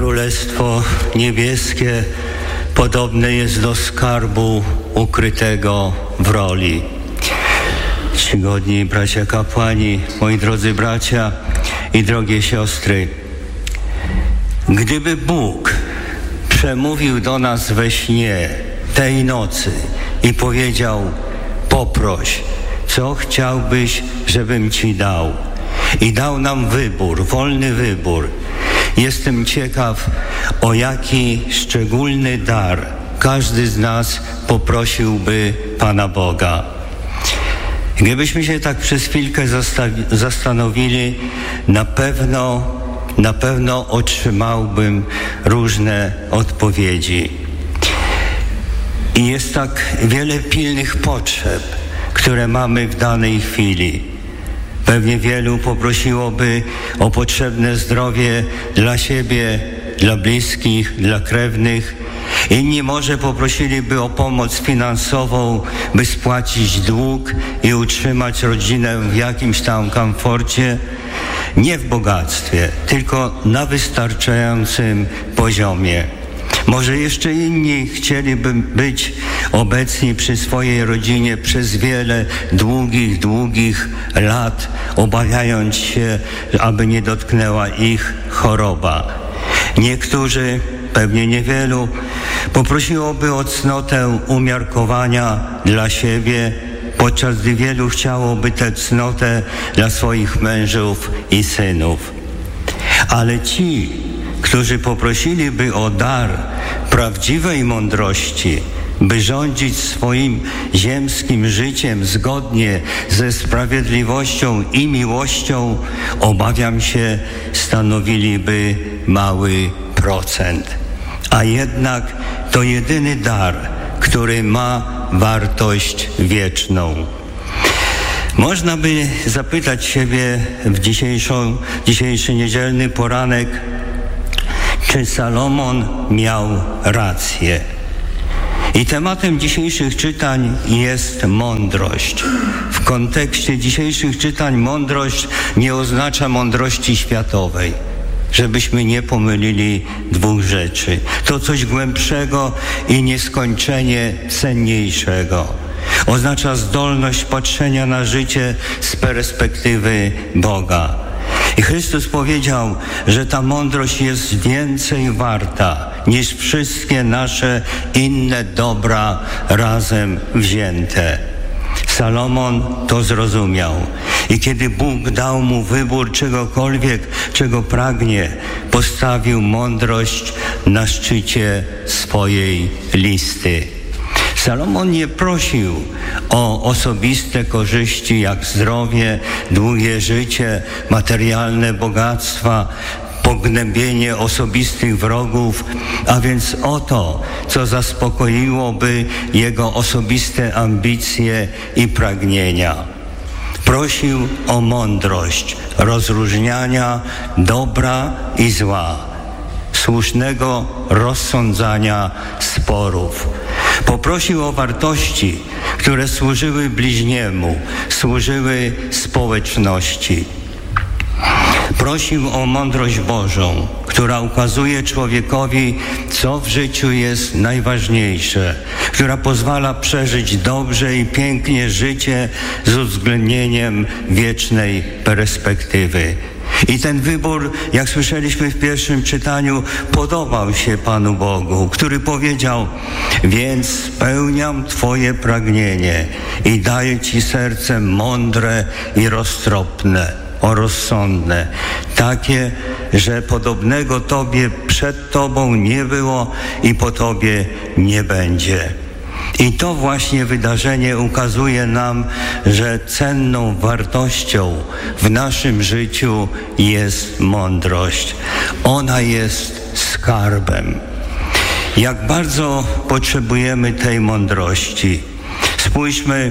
Królestwo Niebieskie podobne jest do skarbu ukrytego w roli. Czcigodni bracia kapłani, moi drodzy bracia i drogie siostry, gdyby Bóg przemówił do nas we śnie tej nocy i powiedział: poproś, co chciałbyś, żebym ci dał, i dał nam wybór, wolny wybór, jestem ciekaw, o jaki szczególny dar każdy z nas poprosiłby Pana Boga. Gdybyśmy się tak przez chwilkę zastanowili, na pewno otrzymałbym różne odpowiedzi. I jest tak wiele pilnych potrzeb, które mamy w danej chwili. Pewnie wielu poprosiłoby o potrzebne zdrowie dla siebie, dla bliskich, dla krewnych. Inni może poprosiliby o pomoc finansową, by spłacić dług i utrzymać rodzinę w jakimś tam komforcie. Nie w bogactwie, tylko na wystarczającym poziomie. Może jeszcze inni chcieliby być obecni przy swojej rodzinie przez wiele długich lat, obawiając się, aby nie dotknęła ich choroba. Niektórzy, pewnie niewielu, poprosiłoby o cnotę umiarkowania dla siebie, podczas gdy wielu chciałoby tę cnotę dla swoich mężów i synów. Ale ci, którzy poprosiliby o dar prawdziwej mądrości, by rządzić swoim ziemskim życiem zgodnie ze sprawiedliwością i miłością, obawiam się, stanowiliby mały procent. A jednak to jedyny dar, który ma wartość wieczną. Można by zapytać siebie w dzisiejszy niedzielny poranek, czy Salomon miał rację. I tematem dzisiejszych czytań jest mądrość. W kontekście dzisiejszych czytań mądrość nie oznacza mądrości światowej, żebyśmy nie pomylili dwóch rzeczy. To coś głębszego i nieskończenie cenniejszego. Oznacza zdolność patrzenia na życie z perspektywy Boga. I Chrystus powiedział, że ta mądrość jest więcej warta niż wszystkie nasze inne dobra razem wzięte. Salomon to zrozumiał i kiedy Bóg dał mu wybór czegokolwiek, czego pragnie, postawił mądrość na szczycie swojej listy. Salomon nie prosił o osobiste korzyści jak zdrowie, długie życie, materialne bogactwa, pognębienie osobistych wrogów, a więc o to, co zaspokoiłoby jego osobiste ambicje i pragnienia. Prosił o mądrość rozróżniania dobra i zła, słusznego rozsądzania sporów. Poprosił o wartości, które służyły bliźniemu, służyły społeczności. Prosił o mądrość Bożą, która ukazuje człowiekowi, co w życiu jest najważniejsze, która pozwala przeżyć dobrze i pięknie życie z uwzględnieniem wiecznej perspektywy. I ten wybór, jak słyszeliśmy w pierwszym czytaniu, podobał się Panu Bogu, który powiedział: więc spełniam Twoje pragnienie i daję Ci serce mądre i rozsądne, takie, że podobnego Tobie przed Tobą nie było i po Tobie nie będzie. I to właśnie wydarzenie ukazuje nam, że cenną wartością w naszym życiu jest mądrość. Ona jest skarbem. Jak bardzo potrzebujemy tej mądrości. Spójrzmy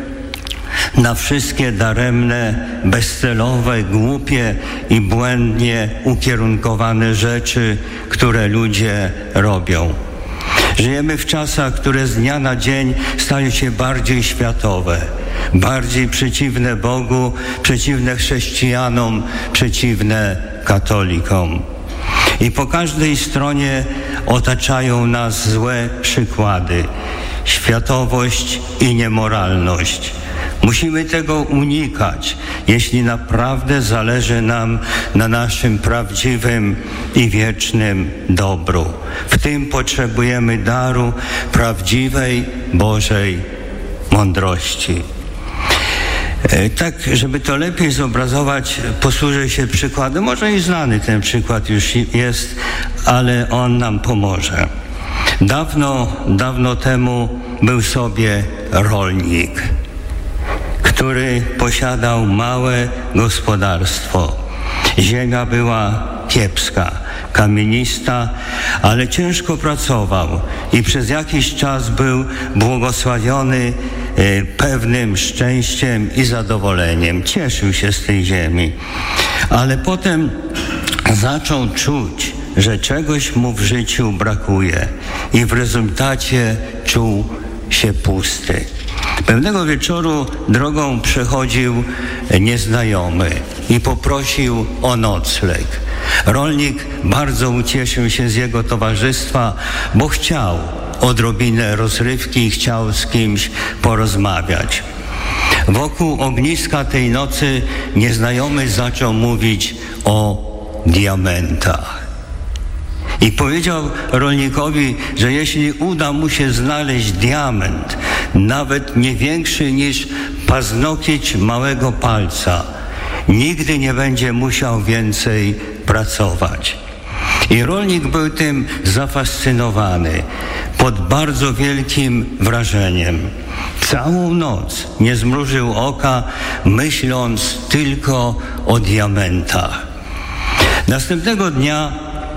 na wszystkie daremne, bezcelowe, głupie i błędnie ukierunkowane rzeczy, które ludzie robią. Żyjemy w czasach, które z dnia na dzień stają się bardziej światowe, bardziej przeciwne Bogu, przeciwne chrześcijanom, przeciwne katolikom. I po każdej stronie otaczają nas złe przykłady, światowość i niemoralność. Musimy tego unikać, jeśli naprawdę zależy nam na naszym prawdziwym i wiecznym dobru. W tym potrzebujemy daru prawdziwej Bożej mądrości. Tak, żeby to lepiej zobrazować, posłużę się przykładem. Może i znany ten przykład już jest, ale on nam pomoże. Dawno temu był sobie rolnik, który posiadał małe gospodarstwo. Ziemia była kiepska, kamienista, ale ciężko pracował i przez jakiś czas był błogosławiony pewnym szczęściem i zadowoleniem. Cieszył się z tej ziemi. Ale potem zaczął czuć, że czegoś mu w życiu brakuje i w rezultacie czuł się pusty. Pewnego wieczoru drogą przechodził nieznajomy i poprosił o nocleg. Rolnik bardzo ucieszył się z jego towarzystwa, bo chciał odrobinę rozrywki i chciał z kimś porozmawiać. Wokół ogniska tej nocy nieznajomy zaczął mówić o diamentach. I powiedział rolnikowi, że jeśli uda mu się znaleźć diament, nawet nie większy niż paznokieć małego palca, nigdy nie będzie musiał więcej pracować. I rolnik był tym zafascynowany, pod bardzo wielkim wrażeniem. Całą noc nie zmrużył oka, myśląc tylko o diamentach. Następnego dnia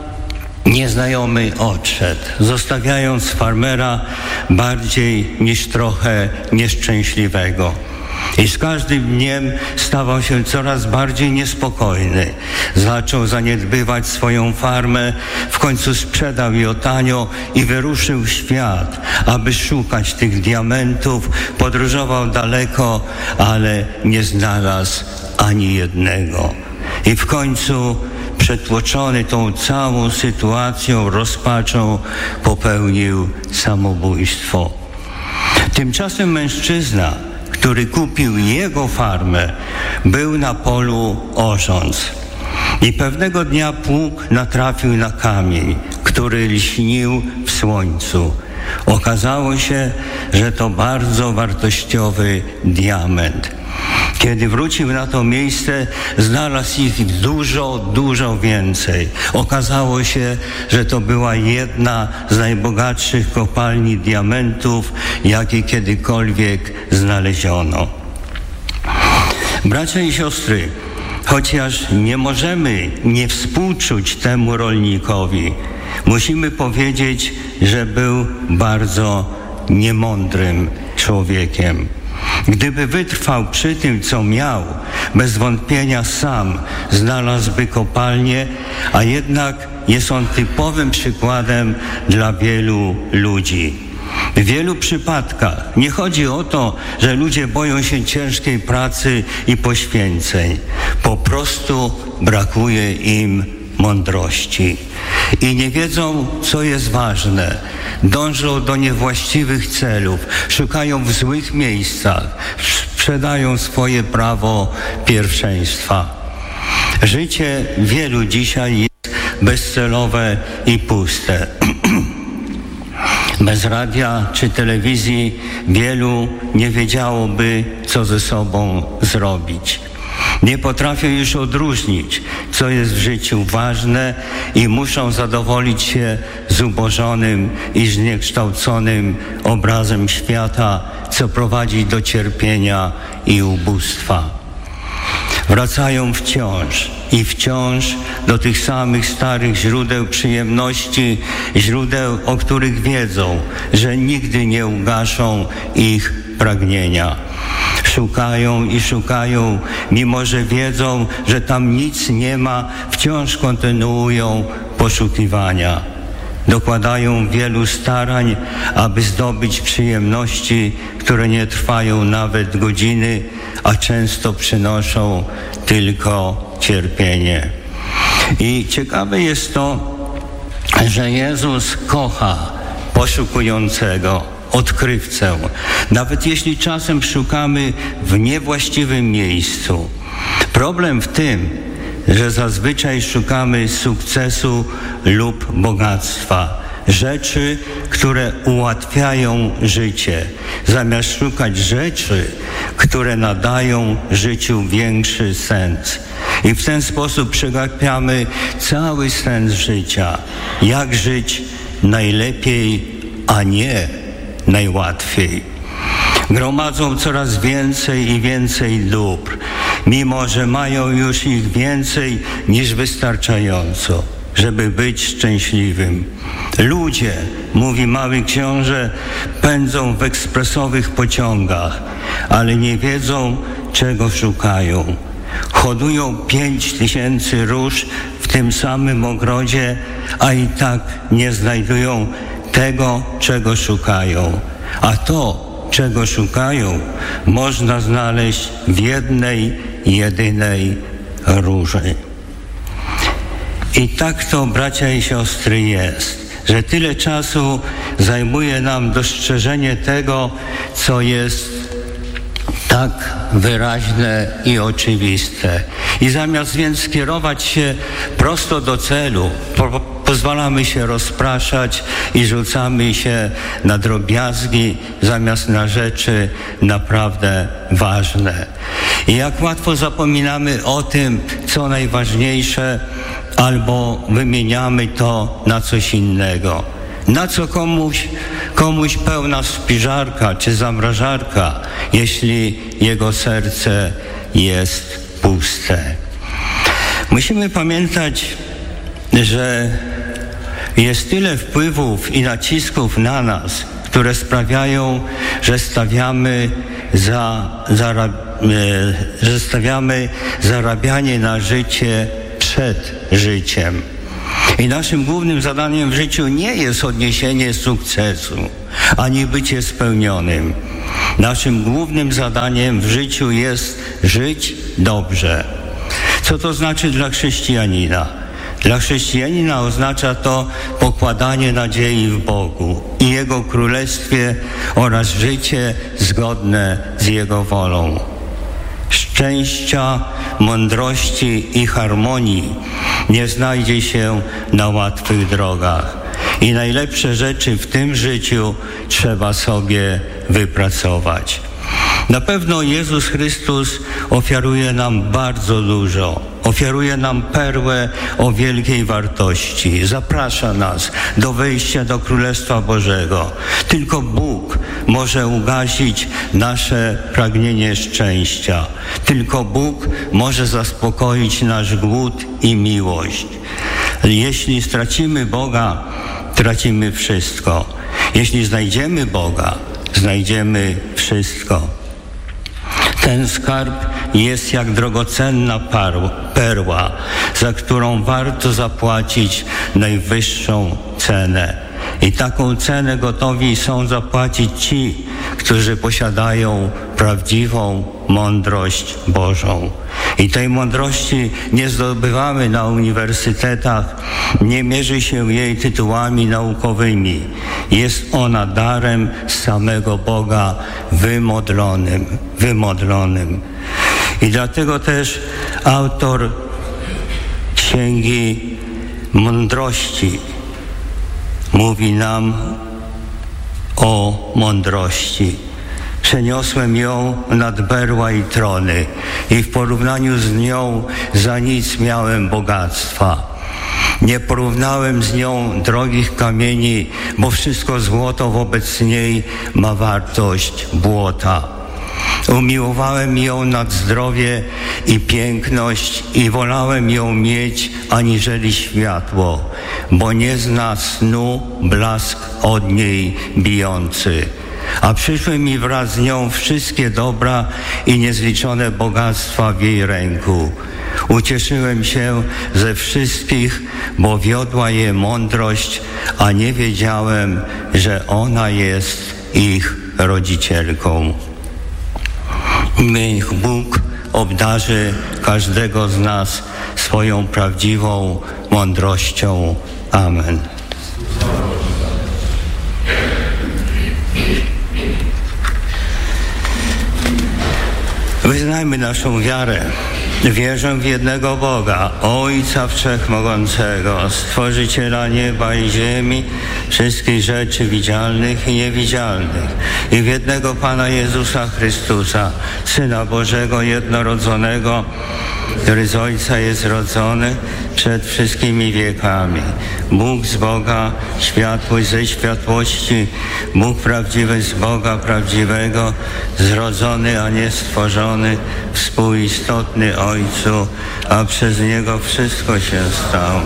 nieznajomy odszedł, zostawiając farmera bardziej niż trochę nieszczęśliwego. I z każdym dniem stawał się coraz bardziej niespokojny. Zaczął zaniedbywać swoją farmę, w końcu sprzedał ją tanio i wyruszył w świat, aby szukać tych diamentów. Podróżował daleko, ale nie znalazł ani jednego. I w końcu, przetłoczony tą całą sytuacją, rozpaczą, popełnił samobójstwo. Tymczasem mężczyzna, który kupił jego farmę, był na polu orząc. I pewnego dnia pług natrafił na kamień, który lśnił w słońcu. Okazało się, że to bardzo wartościowy diament. Kiedy wrócił na to miejsce, znalazł ich dużo więcej. Okazało się, że to była jedna z najbogatszych kopalni diamentów, jakie kiedykolwiek znaleziono. Bracia i siostry, chociaż nie możemy nie współczuć temu rolnikowi, musimy powiedzieć, że był bardzo niemądrym człowiekiem. Gdyby wytrwał przy tym, co miał, bez wątpienia sam znalazłby kopalnię, a jednak jest on typowym przykładem dla wielu ludzi. W wielu przypadkach nie chodzi o to, że ludzie boją się ciężkiej pracy i poświęceń. Po prostu brakuje im mądrości i nie wiedzą, co jest ważne. Dążą do niewłaściwych celów, szukają w złych miejscach, sprzedają swoje prawo pierwszeństwa. Życie wielu dzisiaj jest bezcelowe i puste. Bez radia czy telewizji wielu nie wiedziałoby, co ze sobą zrobić. Nie potrafią już odróżnić, co jest w życiu ważne i muszą zadowolić się zubożonym i zniekształconym obrazem świata, co prowadzi do cierpienia i ubóstwa. Wracają wciąż do tych samych starych źródeł przyjemności, źródeł, o których wiedzą, że nigdy nie ugaszą ich pragnienia. Szukają, mimo że wiedzą, że tam nic nie ma, wciąż kontynuują poszukiwania. Dokładają wielu starań, aby zdobyć przyjemności, które nie trwają nawet godziny, a często przynoszą tylko cierpienie. I ciekawe jest to, że Jezus kocha poszukującego, odkrywcę, nawet jeśli czasem szukamy w niewłaściwym miejscu. Problem w tym, że zazwyczaj szukamy sukcesu lub bogactwa, rzeczy, które ułatwiają życie, zamiast szukać rzeczy, które nadają życiu większy sens. I w ten sposób przegapiamy cały sens życia. Jak żyć najlepiej, a nie najłatwiej. Gromadzą coraz więcej i więcej dóbr, mimo że mają już ich więcej niż wystarczająco, żeby być szczęśliwym. Ludzie, mówi mały książę, pędzą w ekspresowych pociągach, ale nie wiedzą, czego szukają. Hodują 5000 róż w tym samym ogrodzie, a i tak nie znajdują tego, czego szukają. A to, czego szukają, można znaleźć w jednej, jedynej róży. I tak to, bracia i siostry, jest, że tyle czasu zajmuje nam dostrzeżenie tego, co jest tak wyraźne i oczywiste. I zamiast więc skierować się prosto do celu, pozwalamy się rozpraszać i rzucamy się na drobiazgi zamiast na rzeczy naprawdę ważne. I jak łatwo zapominamy o tym, co najważniejsze, albo wymieniamy to na coś innego. Na co komuś pełna spiżarka czy zamrażarka, jeśli jego serce jest puste. Musimy pamiętać, że jest tyle wpływów i nacisków na nas, które sprawiają, że stawiamy zarabianie na życie przed życiem. I naszym głównym zadaniem w życiu nie jest odniesienie sukcesu, ani bycie spełnionym. Naszym głównym zadaniem w życiu jest żyć dobrze. Co to znaczy dla chrześcijanina? Dla chrześcijanina oznacza to pokładanie nadziei w Bogu i Jego Królestwie oraz życie zgodne z Jego wolą. Szczęścia, mądrości i harmonii nie znajdzie się na łatwych drogach. I najlepsze rzeczy w tym życiu trzeba sobie wypracować. Na pewno Jezus Chrystus ofiaruje nam bardzo dużo. Ofiaruje nam perłę o wielkiej wartości. Zaprasza nas do wejścia do Królestwa Bożego. Tylko Bóg może ugasić nasze pragnienie szczęścia. Tylko Bóg może zaspokoić nasz głód i miłość. Jeśli stracimy Boga, tracimy wszystko. Jeśli znajdziemy Boga, znajdziemy wszystko. Ten skarb jest jak drogocenna perła, za którą warto zapłacić najwyższą cenę. I taką cenę gotowi są zapłacić ci, którzy posiadają prawdziwą mądrość Bożą. I tej mądrości nie zdobywamy na uniwersytetach, nie mierzy się jej tytułami naukowymi. Jest ona darem z samego Boga wymodlonym. I dlatego też autor Księgi Mądrości mówi nam o mądrości. Przeniosłem ją nad berła i trony i w porównaniu z nią za nic miałem bogactwa. Nie porównałem z nią drogich kamieni, bo wszystko złoto wobec niej ma wartość błota. Umiłowałem ją nad zdrowie i piękność i wolałem ją mieć aniżeli światło, bo nie zna snu blask od niej bijący. A przyszły mi wraz z nią wszystkie dobra i niezliczone bogactwa w jej ręku. Ucieszyłem się ze wszystkich, bo wiodła je mądrość, a nie wiedziałem, że ona jest ich rodzicielką. Niech Bóg obdarzy każdego z nas swoją prawdziwą mądrością. Amen. Wyznajmy naszą wiarę. Wierzę w jednego Boga, Ojca Wszechmogącego, Stworzyciela nieba i ziemi, wszystkich rzeczy widzialnych i niewidzialnych, i w jednego Pana Jezusa Chrystusa, Syna Bożego jednorodzonego, który z Ojca jest rodzony przed wszystkimi wiekami. Bóg z Boga, światłość ze światłości, Bóg prawdziwy z Boga prawdziwego, zrodzony, a nie stworzony, współistotny Ojcu, a przez Niego wszystko się stało.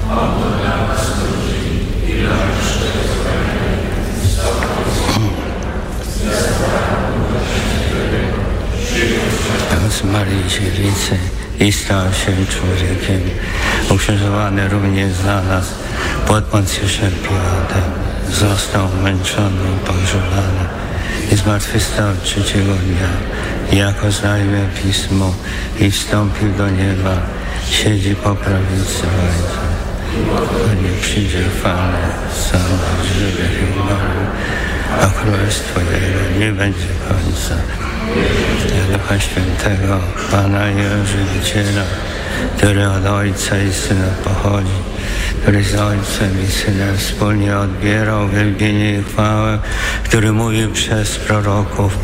Z Maryi Dziewicy i stał się człowiekiem, ukrzyżowany również za nas pod Poncjuszem Piłatem, został męczony i pogrzebany i zmartwychwstał trzeciego dnia, jako znajmie Pismo, i wstąpił do nieba, siedzi po prawicy Ojca. Nie przyjdzie chwalę, sądzić żywych i umarłych, a królestwo Jego nie będzie końca. Ducha Świętego, Pana i Żywiciela, który od Ojca i Syna pochodzi, który z Ojcem i Synem wspólnie odbierał wielbienie i chwałę, który mówił przez proroków.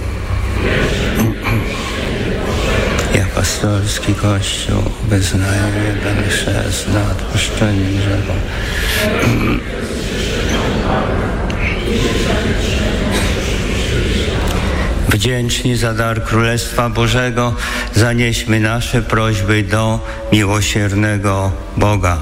Ja apostolski Kościół wyznaję jeden chrzest na odpuszczenie grzechów. Wdzięczni za dar Królestwa Bożego zanieśmy nasze prośby do miłosiernego Boga.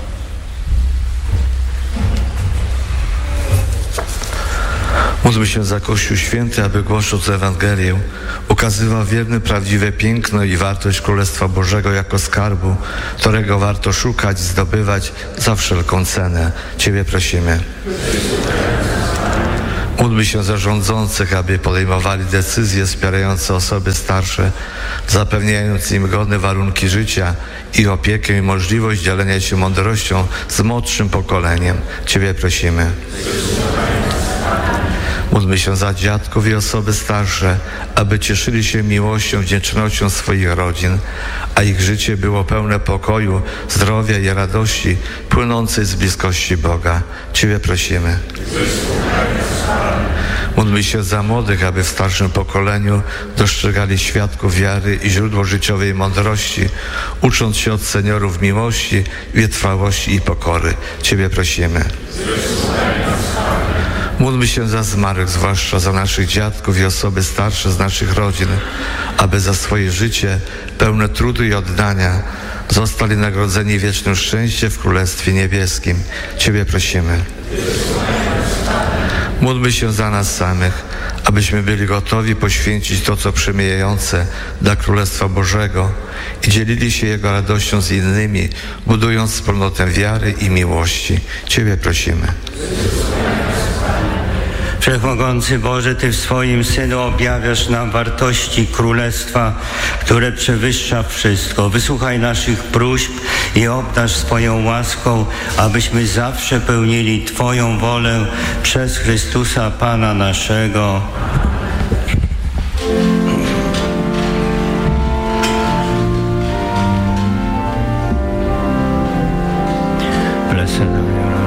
Módlmy się za Kościół Święty, aby głosząc Ewangelię ukazywał wierne, prawdziwe piękno i wartość Królestwa Bożego jako skarbu, którego warto szukać, zdobywać za wszelką cenę. Ciebie prosimy. Módlmy się za rządzących, aby podejmowali decyzje wspierające osoby starsze, zapewniając im godne warunki życia i opiekę i możliwość dzielenia się mądrością z młodszym pokoleniem. Ciebie prosimy. Módlmy się za dziadków i osoby starsze, aby cieszyli się miłością, wdzięcznością swoich rodzin, a ich życie było pełne pokoju, zdrowia i radości płynącej z bliskości Boga. Ciebie prosimy. Módlmy się za młodych, aby w starszym pokoleniu dostrzegali świadków wiary i źródło życiowej mądrości, ucząc się od seniorów miłości, wytrwałości i pokory. Ciebie prosimy. Módlmy się za zmarłych, zwłaszcza za naszych dziadków i osoby starsze z naszych rodzin, aby za swoje życie pełne trudu i oddania zostali nagrodzeni wiecznym szczęściem w Królestwie Niebieskim. Ciebie prosimy. Módlmy się za nas samych, abyśmy byli gotowi poświęcić to, co przemijające dla Królestwa Bożego i dzielili się Jego radością z innymi, budując wspólnotę wiary i miłości. Ciebie prosimy. Wszechmogący Boże, Ty w swoim Synu objawiasz nam wartości Królestwa, które przewyższa wszystko. Wysłuchaj naszych próśb i obdarz swoją łaską, abyśmy zawsze pełnili Twoją wolę przez Chrystusa Pana naszego. Blessed